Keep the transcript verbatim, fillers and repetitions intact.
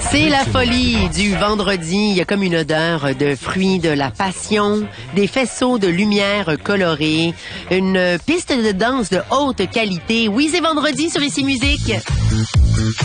C'est la folie du vendredi. Il y a comme une odeur de fruits de la passion, des faisceaux de lumière colorée, une piste de danse de haute qualité. Oui, c'est vendredi sur Ici Musique.